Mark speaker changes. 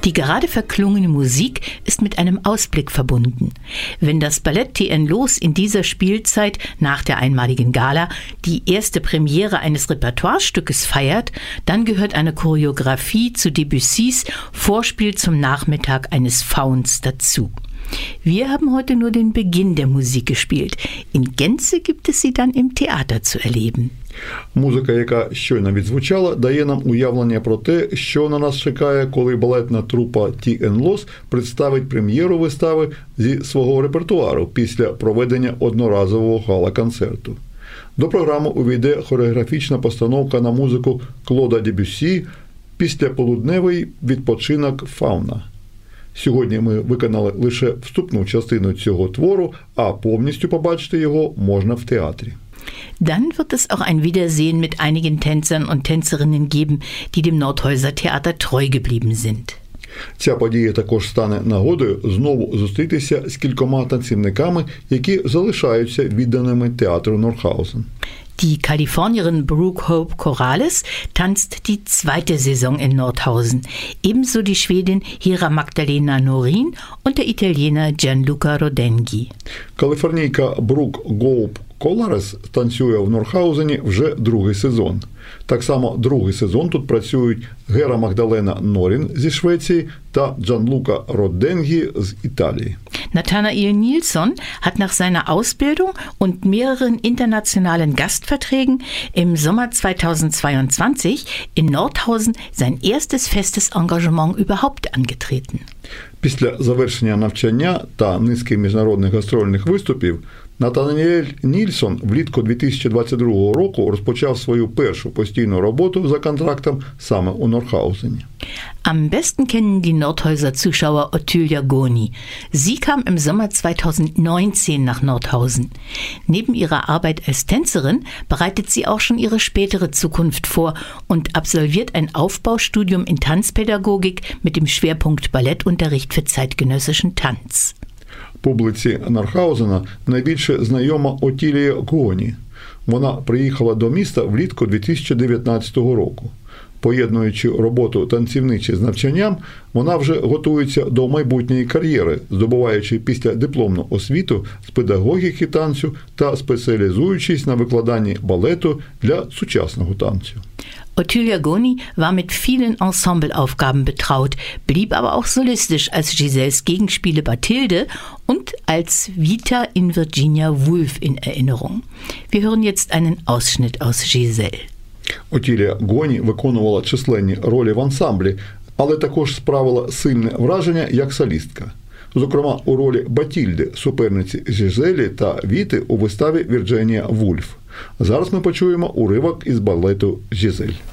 Speaker 1: Die gerade verklungene Musik ist mit einem Ausblick verbunden. Wenn das Ballett TN Los in dieser Spielzeit nach der einmaligen Gala die erste Premiere eines Repertoirestückes feiert, dann gehört eine Choreografie zu Debussys Vorspiel zum Nachmittag eines Fauns dazu. Wir haben heute nur den Beginn der Musik gespielt. In Gänze gibt es sie dann im Theater zu erleben.
Speaker 2: Музика, яка щойно відзвучала, дає нам уявлення про те, що на нас чекає, коли балетна трупа TN Los представить прем'єру вистави зі свого репертуару після проведення одноразового гала-концерту. До програми увійде хореографічна постановка на музику Клода Дебюссі «Післяполудневий відпочинок Фауна». Сьогодні ми виконали лише вступну частину цього твору, а повністю побачити його можна в театрі.
Speaker 1: Dann wird es auch ein Wiedersehen mit einigen Tänzern und Tänzerinnen geben, die dem Nordhäuser Theater treu geblieben sind.
Speaker 2: Ця подія також стане нагодою знову зустрітися з кількома танцівниками, які залишаються відданими театру Нордхаузен.
Speaker 1: Die Kalifornierin Brooke Hope Corrales tanzt die zweite Saison in Nordhausen. Ebenso die Schwedin Hira Magdalena Norin und der Italiener Gianluca Rodengi.
Speaker 2: Каліфорнійка Брук Гоуп Коларес танцює в Нордхаузені вже другий сезон. Так само другий сезон тут працюють Гера Магдалена Норін зі Швеції та Джанлука Роденгі з Італії.
Speaker 1: Nathanael Nilsson hat nach seiner Ausbildung und mehreren internationalen Gastverträgen im Sommer 2022 in Nordhausen sein erstes festes Engagement überhaupt angetreten.
Speaker 2: Після завершення навчання та низки міжнародних гастрольних виступів Натанаель Нільсон влітку 2022 року розпочав свою першу постійну роботу за контрактом саме у Нордхаузені.
Speaker 1: Am besten kennen die Nordhäuser Zuschauer Ottilia Goni. Sie kam im Sommer 2019 nach Nordhausen. Neben ihrer Arbeit als Tänzerin bereitet sie auch schon ihre spätere Zukunft vor und absolviert ein Aufbaustudium in Tanzpädagogik mit dem Schwerpunkt Ballettunterricht für zeitgenössischen Tanz.
Speaker 2: Публіці Нордхаузена найбільше знайома Отілія Гоні. Вона приїхала до міста влітку 2019 року. Поєднуючи роботу танцівничі з навчанням, вона вже готується до майбутньої кар'єри, здобуваючи післядипломну освіту з педагогіки танцю та спеціалізуючись на викладанні балету для сучасного танцю.
Speaker 1: Ottilia Goni war mit vielen Ensembleaufgaben betraut, blieb aber auch solistisch als Giselles Gegenspiele Bathilde und als Vita in Virginia Woolf in Erinnerung. Wir hören jetzt einen Ausschnitt aus Giselle.
Speaker 2: Отілія Гоні виконувала численні ролі в ансамблі, але також справила сильне враження як солістка. Зокрема, у ролі Батільди, суперниці Жизелі та Віти у виставі Вірджинія Вульф. Зараз ми почуємо уривок із балету «Жизель».